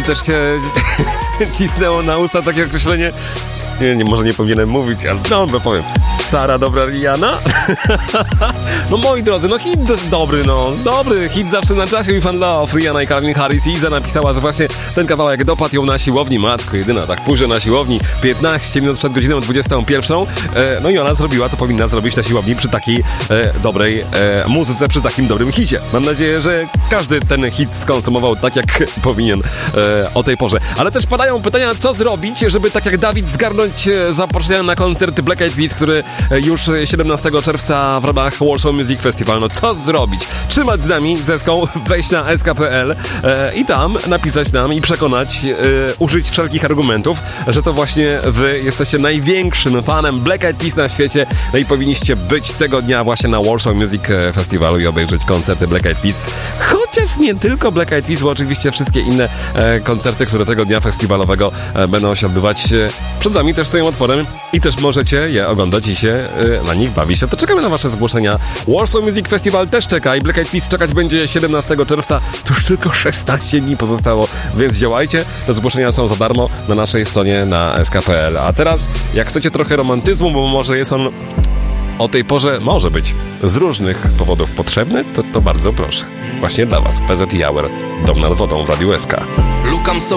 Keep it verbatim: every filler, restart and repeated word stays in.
też się cisnęło na usta takie określenie. Nie, nie, może nie powinienem mówić, ale no, bo powiem. Stara, dobra Rihanna? No moi drodzy, no hit do, dobry, no. Dobry hit zawsze na czasie. We Found Love, Rihanna i Calvin Harris. Iza napisała, że właśnie ten kawałek dopadł ją na siłowni. Matko jedyna, tak późno na siłowni. piętnaście minut przed godziną dwudziestą pierwszą. E, no i ona zrobiła, co powinna zrobić na siłowni przy takiej e, dobrej e, muzyce, przy takim dobrym hicie. Mam nadzieję, że każdy ten hit skonsumował tak, jak powinien e, o tej porze. Ale też padają pytania, co zrobić, żeby tak jak Dawid zgarnąć e, zaproszenia na koncert Black Eyed Peas, który już siedemnastego czerwca w ramach Warsaw Music Festival. No co zrobić? Trzymać z nami, zeską, wejść na s k kropka p l e, i tam napisać nam i przekonać, e, użyć wszelkich argumentów, że to właśnie wy jesteście największym fanem Black Eyed Peas na świecie, no i powinniście być tego dnia właśnie na Warsaw Music Festivalu i obejrzeć koncerty Black Eyed Peas. Chociaż nie tylko Black Eyed Peas, bo oczywiście wszystkie inne e, koncerty, które tego dnia festiwalowego e, będą się odbywać. E, przed wami też stoją otworem i też możecie je oglądać i się e, na nich bawić. To czekamy na wasze zgłoszenia. Warsaw Music Festival też czeka i Black Eyed Peas czekać będzie siedemnastego czerwca. To już tylko szesnaście dni pozostało, więc działajcie. Te zgłoszenia są za darmo na naszej stronie na s k kropka p l. A teraz, jak chcecie trochę romantyzmu, bo może jest on o tej porze, może być z różnych powodów potrzebny, to, to bardzo proszę. Właśnie dla was P Z i Hour, Dom nad wodą w Radiu S K. Lukam sobie